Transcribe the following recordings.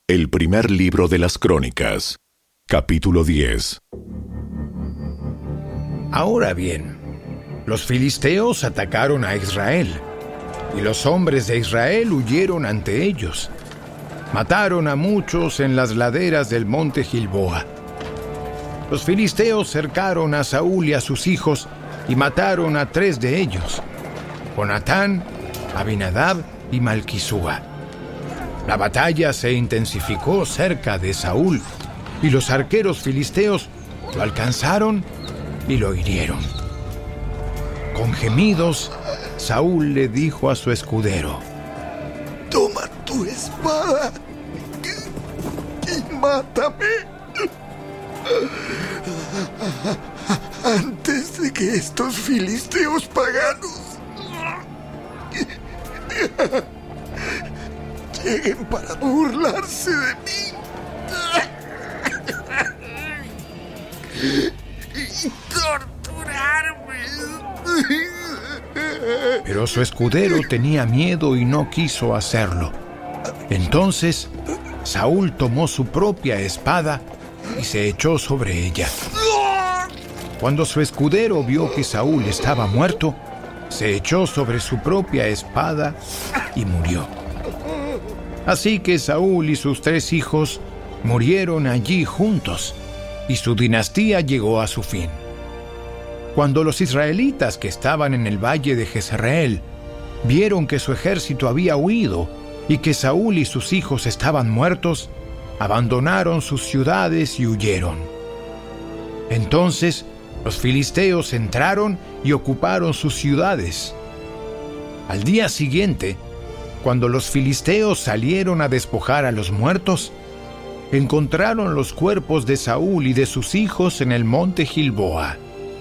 El primer libro de las Crónicas, capítulo 10. Ahora bien, los filisteos atacaron a Israel, y los hombres de Israel huyeron ante ellos. Mataron a muchos en las laderas del monte Gilboa. Los filisteos cercaron a Saúl y a sus hijos y mataron a 3 de ellos: Jonatán, Abinadab y Malquisúa. La batalla se intensificó cerca de Saúl, y los arqueros filisteos lo alcanzaron y lo hirieron. Con gemidos, Saúl le dijo a su escudero: «Toma tu espada y mátame antes de que estos filisteos paganos lleguen para burlarse de mí y torturarme». Pero su escudero tenía miedo y no quiso hacerlo. Entonces Saúl tomó su propia espada y se echó sobre ella. Cuando su escudero vio que Saúl estaba muerto, se echó sobre su propia espada y murió. Así que Saúl y sus 3 hijos murieron allí juntos, y su dinastía llegó a su fin. Cuando los israelitas que estaban en el valle de Jezreel vieron que su ejército había huido y que Saúl y sus hijos estaban muertos, abandonaron sus ciudades y huyeron. Entonces los filisteos entraron y ocuparon sus ciudades. Al día siguiente, cuando los filisteos salieron a despojar a los muertos, encontraron los cuerpos de Saúl y de sus hijos en el monte Gilboa.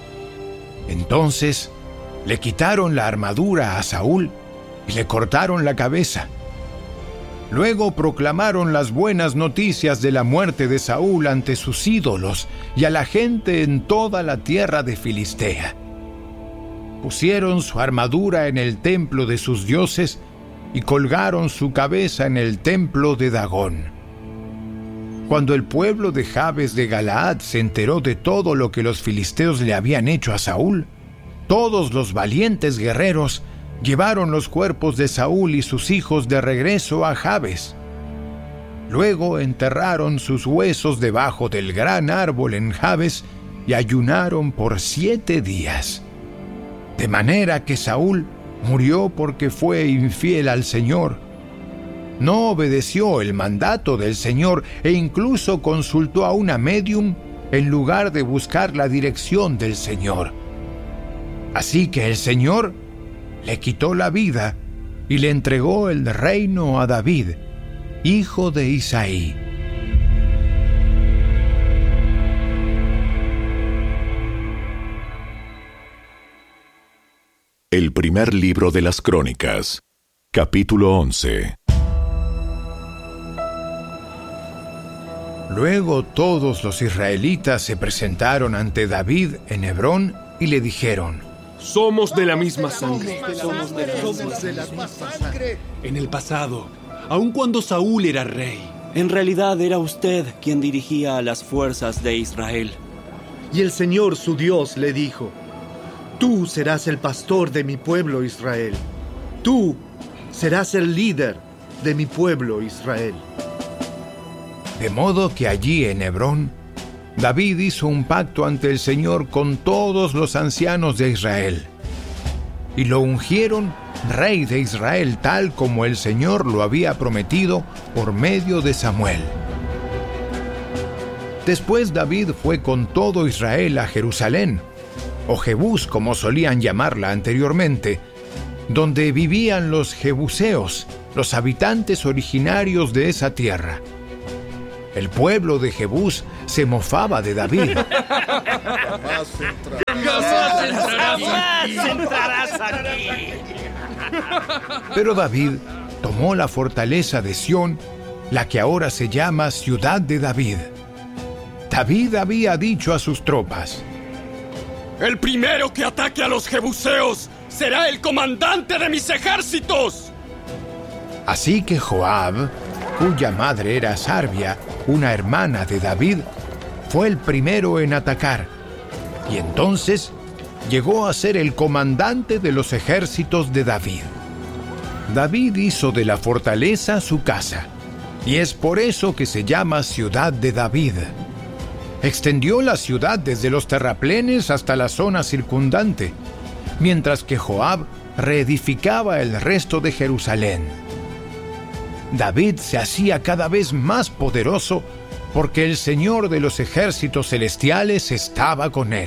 Entonces le quitaron la armadura a Saúl y le cortaron la cabeza. Luego proclamaron las buenas noticias de la muerte de Saúl ante sus ídolos y a la gente en toda la tierra de Filistea. Pusieron su armadura en el templo de sus dioses y colgaron su cabeza en el templo de Dagón. Cuando el pueblo de Jabes de Galaad se enteró de todo lo que los filisteos le habían hecho a Saúl, todos los valientes guerreros llevaron los cuerpos de Saúl y sus hijos de regreso a Jabes. Luego enterraron sus huesos debajo del gran árbol en Jabes y ayunaron por 7 días. De manera que Saúl murió porque fue infiel al Señor. No obedeció el mandato del Señor e incluso consultó a una médium en lugar de buscar la dirección del Señor. Así que el Señor le quitó la vida y le entregó el reino a David, hijo de Isaí. El primer libro de las Crónicas, capítulo 11. Luego todos los israelitas se presentaron ante David en Hebrón y le dijeron: Somos de la misma sangre. En el pasado, aun cuando Saúl era rey, en realidad era usted quien dirigía a las fuerzas de Israel. Y el Señor su Dios le dijo: Tú serás el pastor de mi pueblo Israel. Tú serás el líder de mi pueblo Israel. De modo que allí en Hebrón, David hizo un pacto ante el Señor con todos los ancianos de Israel, y lo ungieron rey de Israel, tal como el Señor lo había prometido por medio de Samuel. Después David fue con todo Israel a Jerusalén, o Jebús como solían llamarla anteriormente, donde vivían los jebuseos, los habitantes originarios de esa tierra. El pueblo de Jebús se mofaba de David. ¡Jamás entrarás aquí! Pero David tomó la fortaleza de Sión, la que ahora se llama Ciudad de David. David había dicho a sus tropas: El primero que ataque a los jebuseos será el comandante de mis ejércitos. Así que Joab, cuya madre era Sarbia, una hermana de David, fue el primero en atacar, y entonces llegó a ser el comandante de los ejércitos de David. David hizo de la fortaleza su casa, y es por eso que se llama Ciudad de David. Extendió la ciudad desde los terraplenes hasta la zona circundante, mientras que Joab reedificaba el resto de Jerusalén. David se hacía cada vez más poderoso porque el Señor de los ejércitos celestiales estaba con él.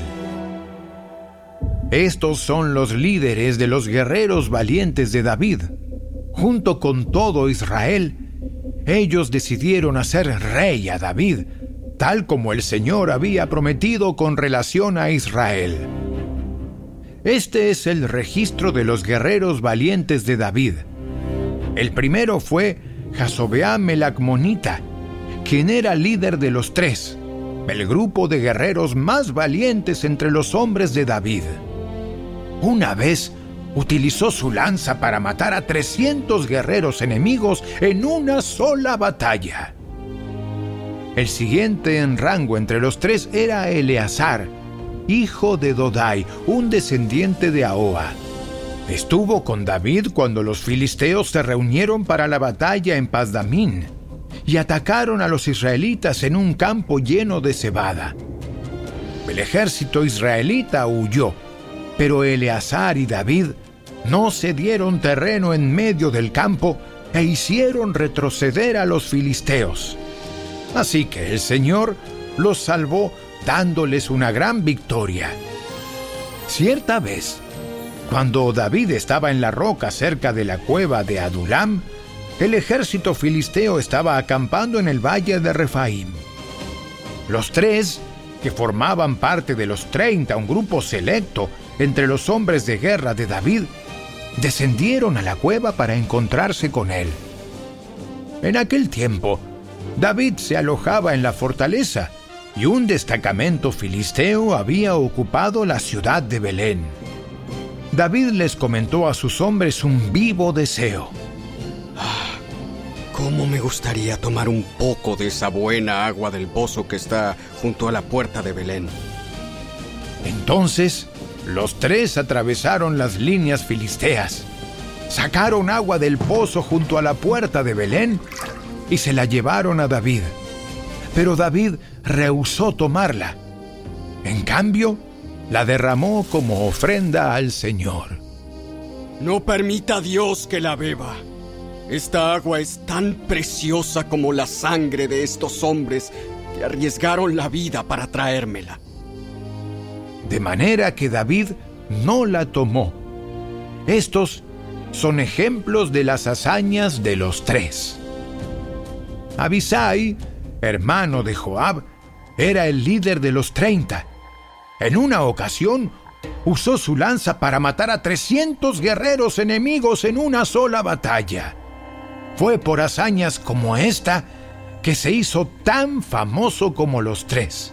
Estos son los líderes de los guerreros valientes de David. Junto con todo Israel, ellos decidieron hacer rey a David, tal como el Señor había prometido con relación a Israel. Este es el registro de los guerreros valientes de David. El primero fue Jasobeam el Acmonita, quien era líder de los 3, el grupo de guerreros más valientes entre los hombres de David. Una vez utilizó su lanza para matar a 300 guerreros enemigos en una sola batalla. El siguiente en rango entre los 3 era Eleazar, hijo de Dodai, un descendiente de Ahoa. Estuvo con David cuando los filisteos se reunieron para la batalla en Pasdamín y atacaron a los israelitas en un campo lleno de cebada. El ejército israelita huyó, pero Eleazar y David no cedieron terreno en medio del campo e hicieron retroceder a los filisteos. Así que el Señor los salvó dándoles una gran victoria. Cierta vez, cuando David estaba en la roca cerca de la cueva de Adulam, el ejército filisteo estaba acampando en el valle de Refaim. Los 3, que formaban parte de los 30, un grupo selecto entre los hombres de guerra de David, descendieron a la cueva para encontrarse con él. En aquel tiempo, David se alojaba en la fortaleza y un destacamento filisteo había ocupado la ciudad de Belén. David les comentó a sus hombres un vivo deseo. ¿Cómo me gustaría tomar un poco de esa buena agua del pozo que está junto a la puerta de Belén? Entonces, los 3 atravesaron las líneas filisteas, sacaron agua del pozo junto a la puerta de Belén y se la llevaron a David. Pero David rehusó tomarla. En cambio, la derramó como ofrenda al Señor. No permita a Dios que la beba. Esta agua es tan preciosa como la sangre de estos hombres que arriesgaron la vida para traérmela. De manera que David no la tomó. Estos son ejemplos de las hazañas de los 3. Abisai, hermano de Joab, era el líder de los 30. En una ocasión, usó su lanza para matar a 300 guerreros enemigos en una sola batalla. Fue por hazañas como esta que se hizo tan famoso como los 3.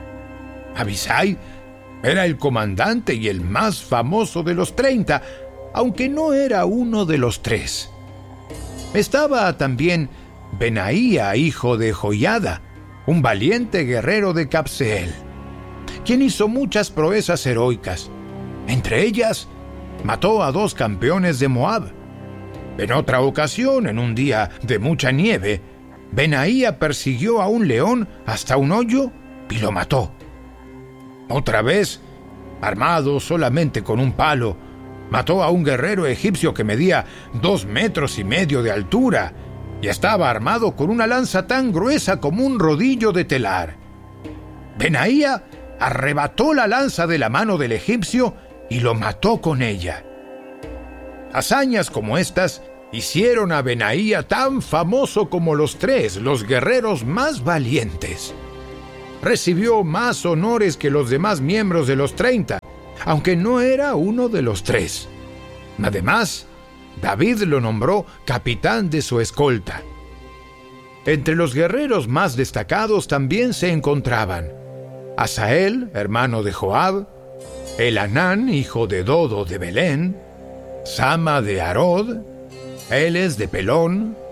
Abisai era el comandante y el más famoso de los 30, aunque no era uno de los 3. Estaba también Benaía, hijo de Joiada, un valiente guerrero de Cabseel, quien hizo muchas proezas heroicas. Entre ellas, mató a 2 campeones de Moab. En otra ocasión, en un día de mucha nieve, Benaía persiguió a un león hasta un hoyo y lo mató. Otra vez, armado solamente con un palo, mató a un guerrero egipcio que medía 2,5 metros de altura y estaba armado con una lanza tan gruesa como un rodillo de telar. Benaía arrebató la lanza de la mano del egipcio y lo mató con ella. Hazañas como estas hicieron a Benaía tan famoso como los 3, los guerreros más valientes. Recibió más honores que los demás miembros de los 30, aunque no era uno de los 3. Además, David lo nombró capitán de su escolta. Entre los guerreros más destacados también se encontraban Asael, hermano de Joab, Elhanán, hijo de Dodo de Belén, Sama de Arod, Eles de Pelón,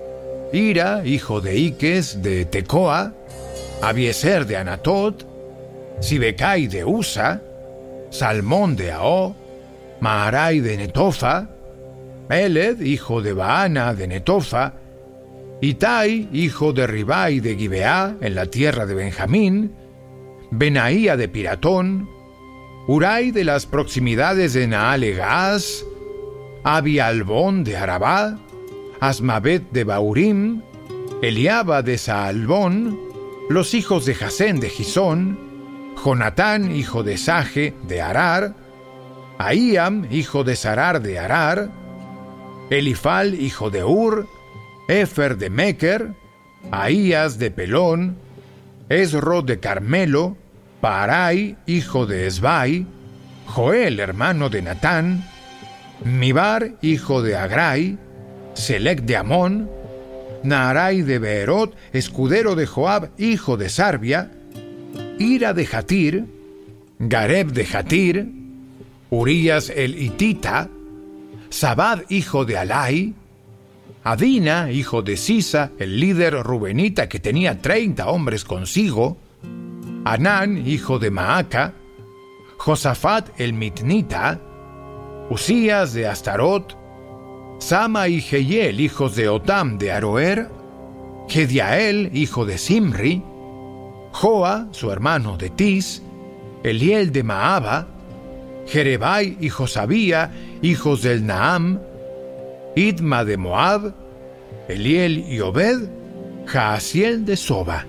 Ira, hijo de Iques de Tecoa, Abiezer de Anatot, Sibecai de Usa, Salmón de Aó, Maharai de Netofa, Peled, hijo de Baana de Netofa, Itai, hijo de Ribai de Gibeá, en la tierra de Benjamín, Benaía de Piratón, Urai de las proximidades de Naale-Gaaz, Abialbón de Arabá, Asmabet de Baurim, Eliaba de Saalbón, los hijos de Jasén de Gisón, Jonatán, hijo de Saje de Arar, Ahíam, hijo de Sarar de Arar, Elifal, hijo de Ur, Efer de Meker, Ahías de Pelón, Esro de Carmelo, Paarai, hijo de Esbai, Joel, hermano de Natán, Mibar, hijo de Agrai, Selec de Amón, Naarai de Beerot, escudero de Joab, hijo de Sarbia, Ira de Jatir, Gareb de Jatir, Urías el Hitita, Zabad, hijo de Alai, Adina, hijo de Sisa, el líder rubenita que tenía 30 hombres consigo, Anán, hijo de Maaca, Josafat el Mitnita, Usías de Astarot, Sama y Jehiel, hijos de Otam de Aroer, Gediael, hijo de Simri, Joa, su hermano de Tis, Eliel de Maaba, Jerebai y Josabía, hijos del Naam, Idma de Moab, Eliel y Obed, Jaasiel de Soba.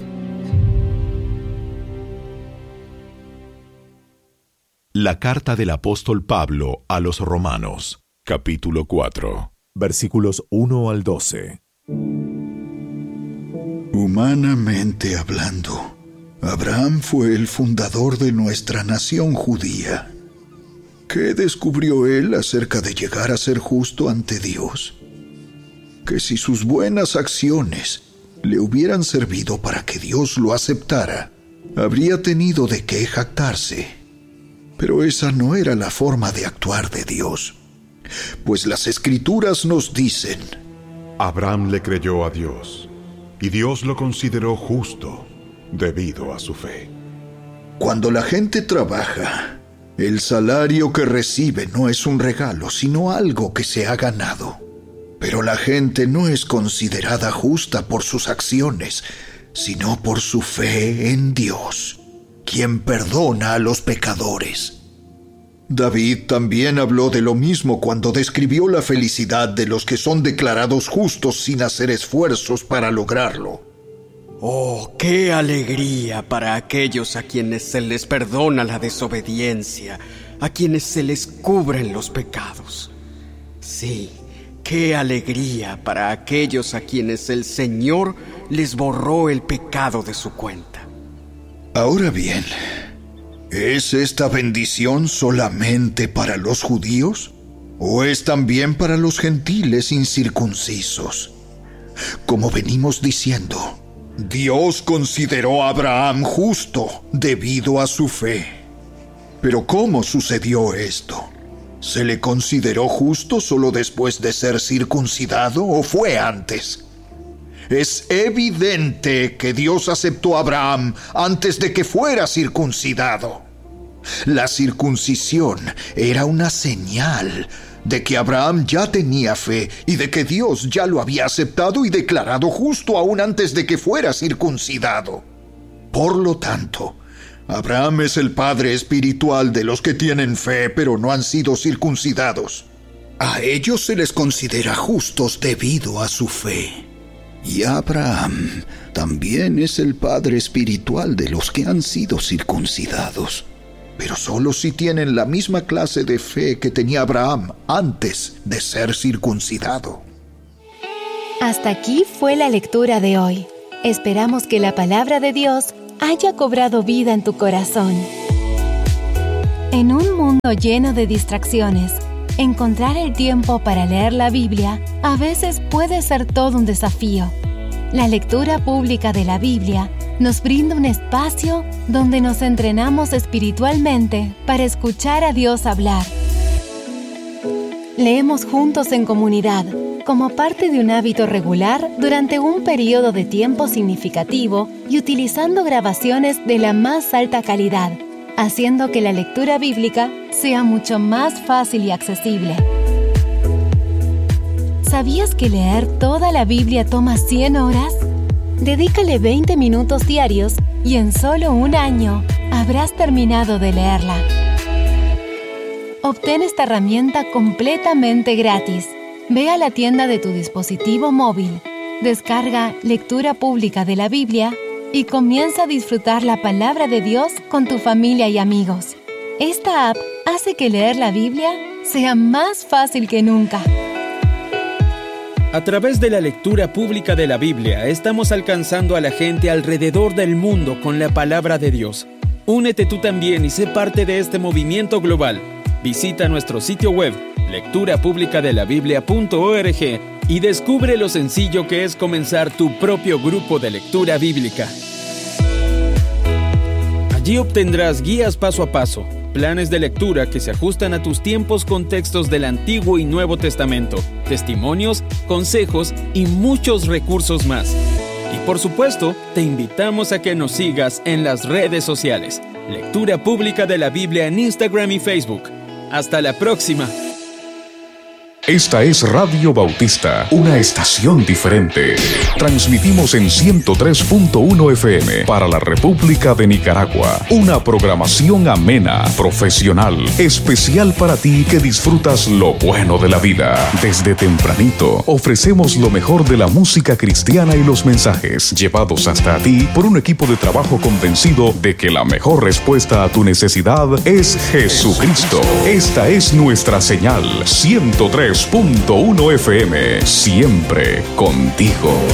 La carta del apóstol Pablo a los Romanos, capítulo 4, versículos 1 al 12. Humanamente hablando, Abraham fue el fundador de nuestra nación judía. ¿Qué descubrió él acerca de llegar a ser justo ante Dios? Que si sus buenas acciones le hubieran servido para que Dios lo aceptara, habría tenido de qué jactarse. Pero esa no era la forma de actuar de Dios, pues las Escrituras nos dicen: Abraham le creyó a Dios, y Dios lo consideró justo debido a su fe. Cuando la gente trabaja, el salario que recibe no es un regalo, sino algo que se ha ganado. Pero la gente no es considerada justa por sus acciones, sino por su fe en Dios, quien perdona a los pecadores. David también habló de lo mismo cuando describió la felicidad de los que son declarados justos sin hacer esfuerzos para lograrlo. ¡Oh, qué alegría para aquellos a quienes se les perdona la desobediencia, a quienes se les cubren los pecados! Sí, qué alegría para aquellos a quienes el Señor les borró el pecado de su cuenta. Ahora bien, ¿es esta bendición solamente para los judíos? ¿O es también para los gentiles incircuncisos? Como venimos diciendo, Dios consideró a Abraham justo debido a su fe. Pero ¿cómo sucedió esto? ¿Se le consideró justo solo después de ser circuncidado o fue antes? Es evidente que Dios aceptó a Abraham antes de que fuera circuncidado. La circuncisión era una señal de que Abraham ya tenía fe y de que Dios ya lo había aceptado y declarado justo aún antes de que fuera circuncidado. Por lo tanto, Abraham es el padre espiritual de los que tienen fe pero no han sido circuncidados. A ellos se les considera justos debido a su fe. Y Abraham también es el padre espiritual de los que han sido circuncidados, pero solo si tienen la misma clase de fe que tenía Abraham antes de ser circuncidado. Hasta aquí fue la lectura de hoy. Esperamos que la palabra de Dios haya cobrado vida en tu corazón. En un mundo lleno de distracciones, encontrar el tiempo para leer la Biblia a veces puede ser todo un desafío. La lectura pública de la Biblia nos brinda un espacio donde nos entrenamos espiritualmente para escuchar a Dios hablar. Leemos juntos en comunidad, como parte de un hábito regular durante un periodo de tiempo significativo y utilizando grabaciones de la más alta calidad, haciendo que la lectura bíblica sea mucho más fácil y accesible. ¿Sabías que leer toda la Biblia toma 100 horas? Dedícale 20 minutos diarios y en solo un año habrás terminado de leerla. Obtén esta herramienta completamente gratis. Ve a la tienda de tu dispositivo móvil, descarga Lectura Pública de la Biblia y comienza a disfrutar la palabra de Dios con tu familia y amigos. Esta app hace que leer la Biblia sea más fácil que nunca. A través de la lectura pública de la Biblia, estamos alcanzando a la gente alrededor del mundo con la palabra de Dios. Únete tú también y sé parte de este movimiento global. Visita nuestro sitio web, lecturapublicadelabiblia.org, y descubre lo sencillo que es comenzar tu propio grupo de lectura bíblica. Allí obtendrás guías paso a paso, planes de lectura que se ajustan a tus tiempos con textos del Antiguo y Nuevo Testamento, testimonios, consejos y muchos recursos más. Y por supuesto, te invitamos a que nos sigas en las redes sociales. Lectura Pública de la Biblia en Instagram y Facebook. ¡Hasta la próxima! Esta es Radio Bautista, una estación diferente. Transmitimos en 103.1 FM para la República de Nicaragua. Una programación amena, profesional, especial para ti que disfrutas lo bueno de la vida. Desde tempranito ofrecemos lo mejor de la música cristiana y los mensajes llevados hasta ti por un equipo de trabajo convencido de que la mejor respuesta a tu necesidad es Jesucristo. Esta es nuestra señal, 103.1 FM, siempre contigo.